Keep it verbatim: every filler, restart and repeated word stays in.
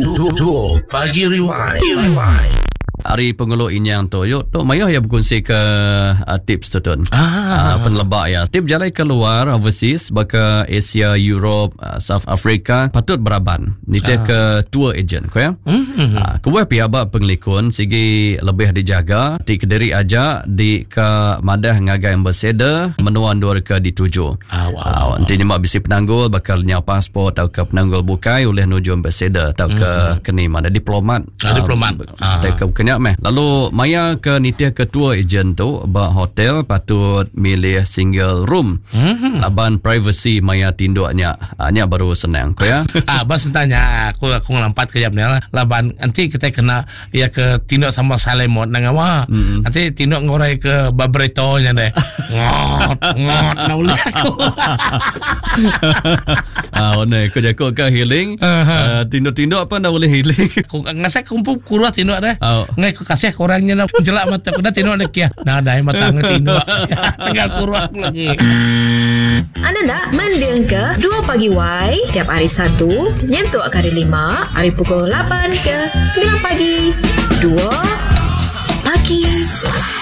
Dua Pagi Rewind. Hari pengeluh inyang tu, yuk tu mayah ya berkongsi ke uh, tips tu tun. Ah, uh, penlebak ya. Tip jalan keluar overseas baka Asia, Europe, uh, South Africa patut beraban. Ni ah. ke tour agent ko ya. Mm-hmm. Uh, kuwe pihak ba penglikun sigi lebih dijaga di Kediri aja di ke madah ngagai ambassador menuan dua ke dituju. Ah wow. Uh, nanti nyemak bisi penanggul bakal nyau pasport atau ke penanggul bukai oleh nuju ambassador atau ke mm-hmm. keni mana diplomat. Ah, uh, diplomat. Ah. Ke kenya meh. Lalu maya ke nitih ketua ejen tu ba hotel patut milih single room. Mm-hmm. Laban privacy maya tinduknya. Nya baru senang ko ya. Ah bas tanya aku aku ngelampat ke jamnya laban nanti kita kena ya ke tinduk sama Salemot nang apa. Mm-hmm. Nanti tinduk ngorai ke Babretonya deh. Ngot ngot nauli aku. Ah one ko jako ke healing. Uh-huh. Uh, tinduk-tinduk apa nak boleh healing. Ku ngasai kumpul kurah tinduk deh. Oh. Ngai ku kasih korangnya nak jelak mata ku dah tinduk lagi ya. Nah dah matang tinduk. Tinggal kurang lagi. Anda nak mendengar ke dua Pagi Y tiap hari Sabtu nyentuh hari lima hari pukul lapan ke sembilan pagi. Dua Pagi